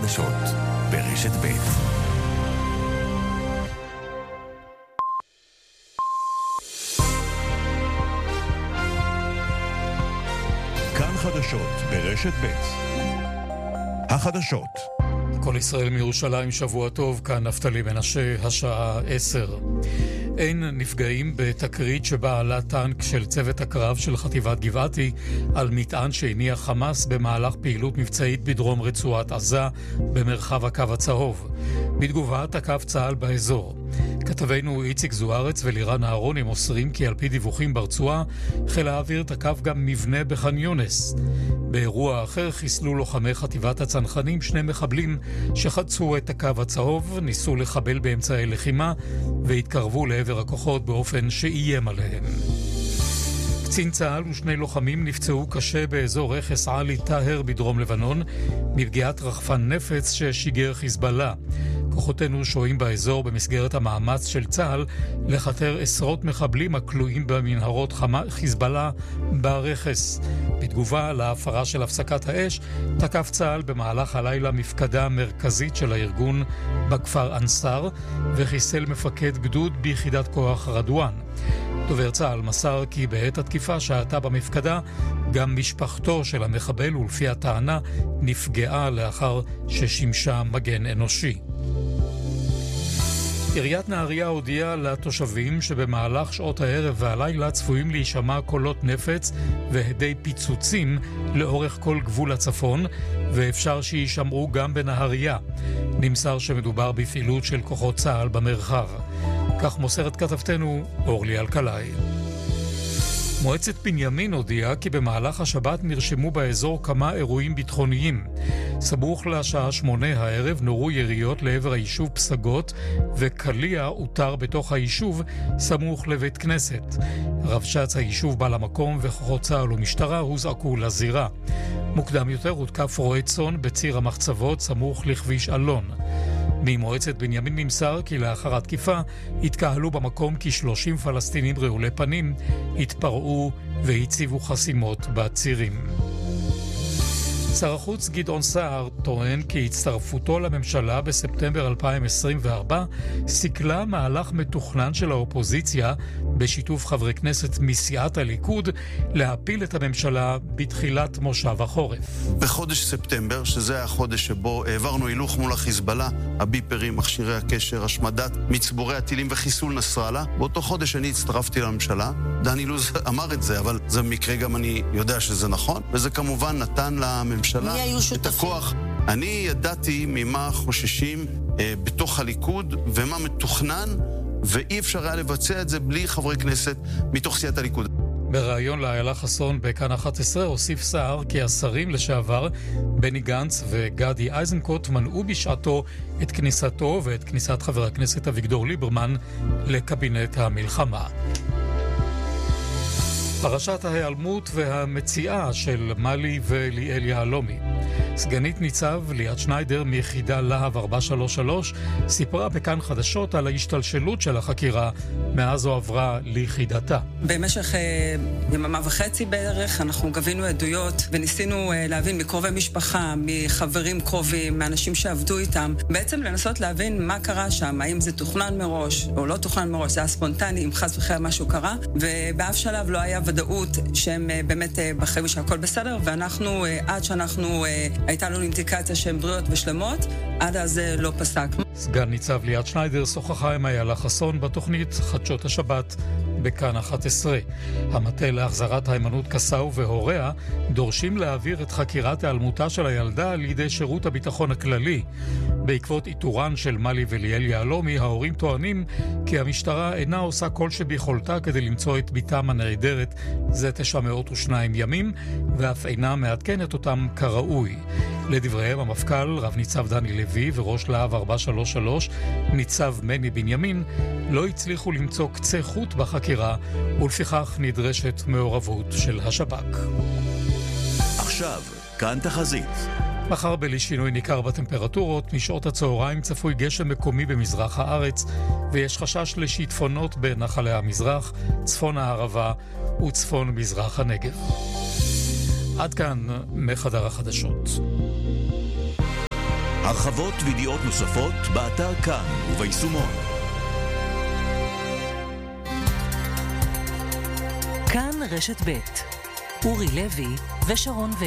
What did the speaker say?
החדשות ברשת ב'. כאן חדשות ברשת ב'. החדשות. כל ישראל מירושלים, שבוע טוב, כאן נפתלי מנשה, השעה 10. אין נפגעים בתקרית שבה עלה טנק של צוות הקרב של חטיבת גבעתי על מטען שהניח חמאס במהלך פעילות מבצעית בדרום רצועת עזה במרחב הקו הצהוב. בתגובה תקף צה"ל באזור. כתבנו איציק זוארץ ולירן אהרוני מוסרים כי על פי דיווחים ברצועה חיל האוויר תקף גם מבנה בח'אן יונס. באירוע אחר חיסלו לוחמי חטיבת הצנחנים שני מחבלים שחצו את הקו הצהוב, ניסו לחבל באמצעי לחימה והתקרבו לעבר הכוחות באופן שאיים עליהם. קצין צה"ל ושני לוחמים נפצעו קשה באזור רכס עלי טהר בדרום לבנון מפגיעת רחפן נפץ ששיגר חיזבאללה. כוחותינו שוהים באזור במסגרת המאמץ של צה"ל לחתר עשרות מחבלים הכלואים במנהרות חיזבאללה ברכס. בתגובה להפרה של הפסקת האש תקף צה"ל במהלך הלילה מפקדה מרכזית של הארגון בכפר אנסר וחיסל מפקד גדוד ביחידת כוח רדואן. דובר צה"ל מסר כי בעת התקיפה שהייתה במפקדה גם משפחתו של המחבל ולפי הטענה נפגעה לאחר ששימשה מגן אנושי. עיריית נהריה הודיעה לתושבים שבמהלך שעות הערב והלילה צפויים להישמע קולות נפץ והדי פיצוצים לאורך כל גבול הצפון, ואפשר שישמעו גם בנהריה. נמסר שמדובר בפעילות של כוחות צה"ל במרחב. כך מוסרת כתבתנו אורלי אלקלעי. מועצת בנימין הודיעה כי במהלך השבת נרשמו באזור כמה אירועים ביטחוניים. סמוך לשעה 8 הערב נורו יריות לעבר היישוב פסגות, וקליע אותר בתוך היישוב סמוך לבית כנסת. רבש"ץ היישוב בא למקום וכוחות צה"ל ומשטרה הוזעקו לזירה. מוקדם יותר הותקף רועה צאן בציר המחצבות סמוך לכביש אלון. ממועצת בנימין נמסר כי לאחר התקיפה התקהלו במקום כ-30 פלסטינים רעולי פנים, התפרעו והציבו חסימות בצירים. שר החוץ גדעון סער טוען כי הצטרפותו לממשלה בספטמבר 2024 סיכלה מהלך מתוכנן של האופוזיציה בשיתוף חברי כנסת מסיעת הליכוד להפיל את הממשלה בתחילת מושב החורף. בחודש ספטמבר, שזה החודש שבו העברנו הילוך מול החיזבאללה, הביפרים, מכשירי הקשר, השמדת מצבורי הטילים וחיסול נסראללה, באותו חודש אני הצטרפתי לממשלה. דני לוז אמר את זה, אבל זה במקרה גם אני יודע שזה נכון, וזה כמובן נתן לממשלה את הכוח. אני ידעתי ממה חוששים בתוך הליכוד ומה מתוכנן, ואי אפשר היה לבצע את זה בלי חברי כנסת מתוך סיעת הליכוד. בריאיון לאיילה חסון בכאן 11 הוסיף סער כי השרים לשעבר בני גנץ וגדי איזנקוט מנעו בשעתו את כניסתו ואת כניסת חבר הכנסת אביגדור ליברמן לקבינט המלחמה. פרשת ההיעלמות והמציאה של מלי וליאל יהלומי. סגנית ניצב ליאת שניידר מיחידה להב 433 סיפרה בכאן חדשות על ההשתלשלות של החקירה מאז עברה ליחידתה. במשך יממה וחצי בערך אנחנו גבינו עדויות וניסינו להבין מקרובי משפחה, מחברים קרובים, מאנשים שעבדו איתם, בעצם לנסות להבין מה קרה שם, האם זה תוכנן מראש או לא תוכנן מראש, זה היה ספונטני, אם חס וחלילה משהו קרה, ובאף שלב לא היה ודאות שהם באמת בחיים שהכל בסדר, ואנחנו עד שאנחנו הייתה לנו אינדיקציה שהן בריאות ושלמות, עד אז לא פסק. סגן ניצב ליאת שניידר שוחחה עם איילה חסון בתוכנית חדשות השבת בכאן 11. המטה להחזרת היימנוט קסאו והוריה דורשים להעביר את חקירת העלמותה של הילדה לידי שירות הביטחון הכללי. בעקבות איתורן של מלי וליאל יהלומי, ההורים טוענים כי המשטרה אינה עושה כל שביכולתה כדי למצוא את ביתם הנעדרת זה 902 ימים, ואף אינה מעדכנת אותם כראוי. לדבריהם המפכ"ל, רב ניצב דני לוי וראש להב 433, ניצב מני בנימין, לא הצליחו למצוא קצה חוט בחקירה, ולפיכך נדרשת מעורבות של השב"כ. עכשיו, כאן תחזית. מחר בלי שינוי ניכר בטמפרטורות, משעות הצהריים צפוי גשם מקומי במזרח הארץ, ויש חשש לשיטפונות בנחלי המזרח, צפון הערבה וצפון מזרח הנגב. עד כאן מחדר החדשות. הרחבות וידיעות נוספות באתר כאן וביישומון. כאן רשת ב' אורי לוי ושרון